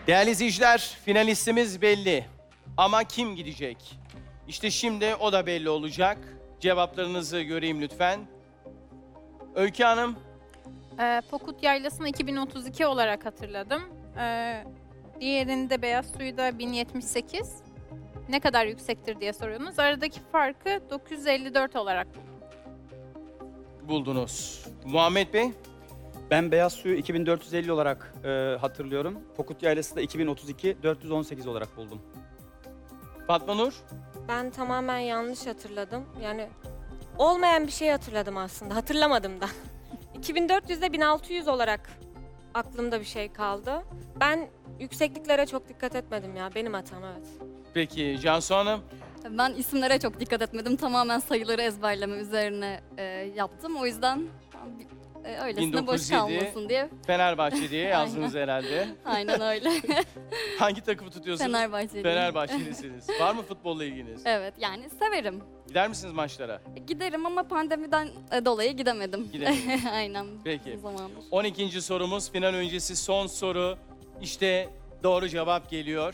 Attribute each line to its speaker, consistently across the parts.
Speaker 1: Değerli izleyiciler, finalistimiz belli. Ama kim gidecek? İşte şimdi o da belli olacak. Cevaplarınızı göreyim lütfen. Öykü Hanım,
Speaker 2: Pokut Yaylası'nı 2032 olarak hatırladım. Diğerinde Beyaz Suyu da 1078. Ne kadar yüksektir diye soruyorsunuz. Aradaki farkı 954 olarak buldum.
Speaker 1: buldunuz. Muhammed Bey,
Speaker 3: Ben Beyaz Suyu 2450 olarak hatırlıyorum. Pokut Yaylası da 2032 418 olarak buldum.
Speaker 1: Fatma Nur,
Speaker 4: Ben tamamen yanlış hatırladım. Yani olmayan bir şey hatırladım aslında. Hatırlamadım da. 2400'de 1600 olarak aklımda bir şey kaldı. Ben yüksekliklere çok dikkat etmedim ya. Benim hatam, evet.
Speaker 1: peki Cansu Hanım,
Speaker 5: Ben isimlere çok dikkat etmedim. Tamamen sayıları ezberleme üzerine yaptım. O yüzden öylesine boş
Speaker 1: 1907.
Speaker 5: kalmasın diye.
Speaker 1: Fenerbahçe diye yazdınız herhalde.
Speaker 5: Aynen öyle.
Speaker 1: Hangi takımı tutuyorsunuz?
Speaker 5: Fenerbahçeliyim.
Speaker 1: Fenerbahçelisiniz. Var mı futbolla ilginiz?
Speaker 5: Evet, yani severim.
Speaker 1: Gider misiniz maçlara?
Speaker 5: Giderim ama pandemiden dolayı gidemedim.
Speaker 1: Gidemedim.
Speaker 5: Aynen.
Speaker 1: Peki.
Speaker 5: Bu zamandır.
Speaker 1: 12. sorumuz, final öncesi son soru. İşte doğru cevap geliyor.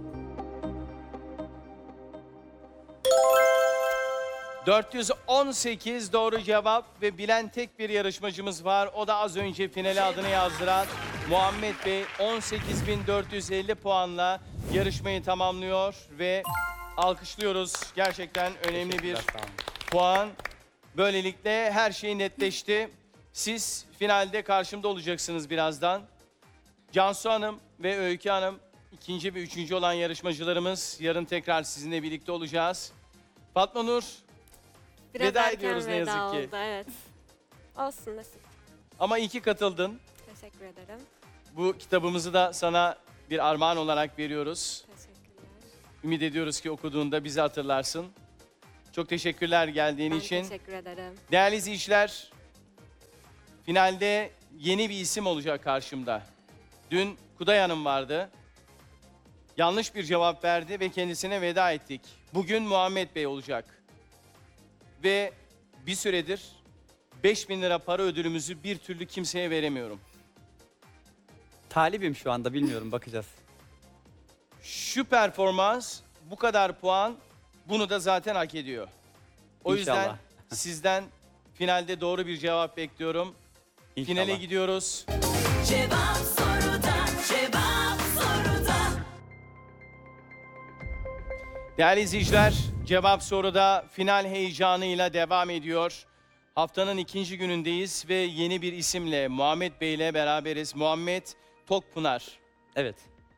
Speaker 1: ...418 doğru cevap ve bilen tek bir yarışmacımız var. O da az önce finale adını yazdıran Muhammed Bey. 18.450 puanla yarışmayı tamamlıyor ve alkışlıyoruz. Gerçekten önemli bir
Speaker 3: Teşekkürler, sağ olun.
Speaker 1: puan. Böylelikle her şey netleşti. Siz finalde karşımda olacaksınız birazdan. Cansu Hanım ve Öykü Hanım, ikinci ve üçüncü olan yarışmacılarımız. Yarın tekrar sizinle birlikte olacağız. Fatma Nur,
Speaker 4: Biraz
Speaker 1: Veda
Speaker 4: erken
Speaker 1: ediyoruz ne
Speaker 4: veda
Speaker 1: yazık ki.
Speaker 4: oldu, evet. Olsun, nasip.
Speaker 1: ama iyi ki katıldın.
Speaker 4: Teşekkür ederim.
Speaker 1: Bu kitabımızı da sana bir armağan olarak veriyoruz.
Speaker 4: Teşekkürler.
Speaker 1: Ümit ediyoruz ki okuduğunda bizi hatırlarsın. Çok teşekkürler geldiğin
Speaker 4: Ben
Speaker 1: için.
Speaker 4: teşekkür ederim.
Speaker 1: Değerli izleyiciler, finalde yeni bir isim olacak karşımda. Dün Kuday Hanım vardı. Yanlış bir cevap verdi ve kendisine veda ettik. Bugün Muhammed Bey olacak. Ve bir süredir 5.000 lira para ödülümüzü bir türlü kimseye veremiyorum.
Speaker 3: Talibim şu anda, bilmiyorum, bakacağız.
Speaker 1: Şu performans, bu kadar puan bunu da zaten hak ediyor. O yüzden
Speaker 3: İnşallah.
Speaker 1: sizden finalde doğru bir cevap bekliyorum.
Speaker 3: İnşallah.
Speaker 1: Finale gidiyoruz.
Speaker 6: Cevap soruda, cevap soruda.
Speaker 1: Değerli izleyiciler, cevap soruda final heyecanıyla devam ediyor. Haftanın ikinci günündeyiz ve yeni bir isimle Muhammed Bey ile beraberiz. Muhammed Tokpınar.
Speaker 3: Evet.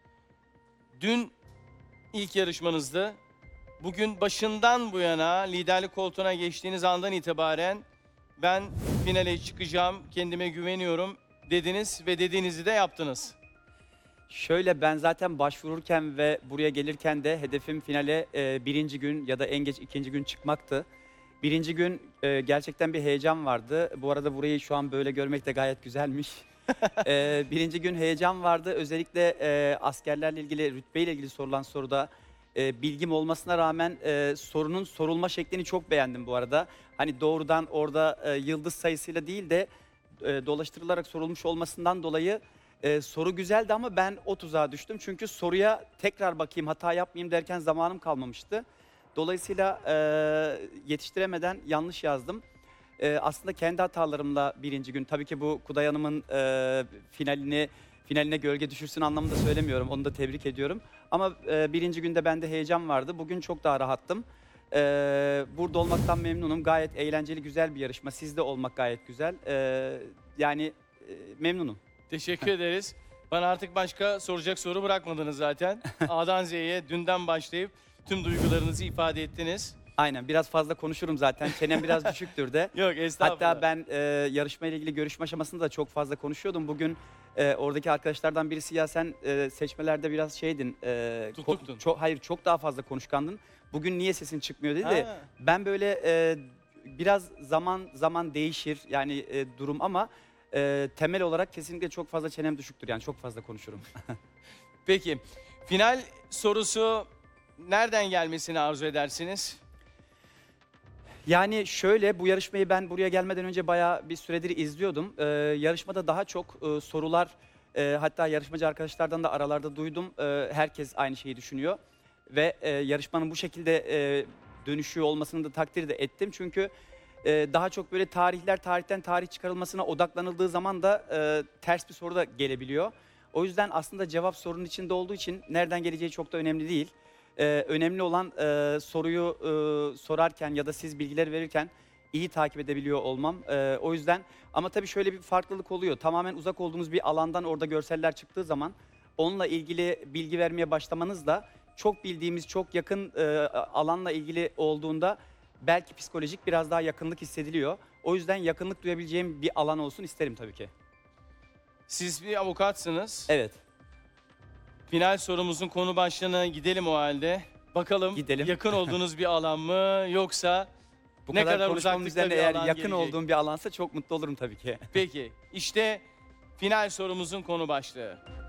Speaker 1: Dün ilk yarışmanızdı. Bugün başından bu yana liderlik koltuğuna geçtiğiniz andan itibaren ben finale çıkacağım, kendime güveniyorum dediniz ve dediğinizi de yaptınız.
Speaker 3: Şöyle, ben zaten başvururken ve buraya gelirken de hedefim finale birinci gün ya da en geç ikinci gün çıkmaktı. Birinci gün gerçekten bir heyecan vardı. Bu arada burayı şu an böyle görmek de gayet güzelmiş. Birinci gün heyecan vardı. Özellikle askerlerle ilgili, rütbeyle ilgili sorulan soruda bilgim olmasına rağmen sorunun sorulma şeklini çok beğendim bu arada. Hani doğrudan orada yıldız sayısıyla değil de dolaştırılarak sorulmuş olmasından dolayı soru güzeldi ama ben o tuzağa düştüm. Çünkü soruya tekrar bakayım, hata yapmayayım derken zamanım kalmamıştı. Dolayısıyla yetiştiremeden yanlış yazdım. Aslında kendi hatalarımla birinci gün, tabii ki bu Kuday Hanım'ın finaline gölge düşürsün anlamında söylemiyorum. Onu da tebrik ediyorum. Ama birinci günde bende heyecan vardı. Bugün çok daha rahattım. Burada olmaktan memnunum. Gayet eğlenceli, güzel bir yarışma. Sizde olmak gayet güzel. Memnunum.
Speaker 1: Teşekkür ederiz. Bana artık başka soracak soru bırakmadınız zaten. A'dan Z'ye dünden başlayıp tüm duygularınızı ifade ettiniz.
Speaker 3: Aynen, biraz fazla konuşurum zaten. Çenem biraz düşüktür de.
Speaker 1: Yok estağfurullah.
Speaker 3: Hatta ben yarışma ile ilgili görüşme aşamasında da çok fazla konuşuyordum. Bugün oradaki arkadaşlardan birisi, ya sen seçmelerde biraz şeydin.
Speaker 1: Tutuktun.
Speaker 3: Çok daha fazla konuşkandın. Bugün niye sesin çıkmıyor dedi de.
Speaker 1: Ha.
Speaker 3: Ben böyle biraz zaman değişir yani durum ama temel olarak kesinlikle çok fazla çenem düşüktür. Yani çok fazla konuşurum.
Speaker 1: Peki final sorusu nereden gelmesini arzu edersiniz?
Speaker 3: Yani şöyle, bu yarışmayı ben buraya gelmeden önce bayağı bir süredir izliyordum. Yarışmada daha çok sorular Hatta yarışmacı arkadaşlardan da aralarda duydum. Herkes aynı şeyi düşünüyor. Ve yarışmanın bu şekilde dönüşü olmasını da takdir de ettim. Çünkü daha çok böyle tarihten tarih çıkarılmasına odaklanıldığı zaman da ters bir soru da gelebiliyor. O yüzden aslında cevap sorunun içinde olduğu için nereden geleceği çok da önemli değil. Önemli olan soruyu sorarken ya da siz bilgiler verirken iyi takip edebiliyor olmam. O yüzden ama tabii şöyle bir farklılık oluyor. Tamamen uzak olduğunuz bir alandan orada görseller çıktığı zaman onunla ilgili bilgi vermeye başlamanızla çok bildiğimiz, çok yakın alanla ilgili olduğunda belki psikolojik biraz daha yakınlık hissediliyor. O yüzden yakınlık duyabileceğim bir alan olsun isterim tabii ki.
Speaker 1: Siz bir avukatsınız.
Speaker 3: Evet.
Speaker 1: Final sorumuzun konu başlığına gidelim o halde. Bakalım
Speaker 3: Gidelim.
Speaker 1: yakın olduğunuz bir alan mı yoksa
Speaker 3: Bu
Speaker 1: ne
Speaker 3: kadar
Speaker 1: kadar
Speaker 3: konuşmamız
Speaker 1: uzaklıkta
Speaker 3: üzerine
Speaker 1: bir
Speaker 3: eğer
Speaker 1: alan
Speaker 3: yakın
Speaker 1: gelecek?
Speaker 3: olduğum bir alansa çok mutlu olurum tabii ki.
Speaker 1: Peki işte final sorumuzun konu başlığı.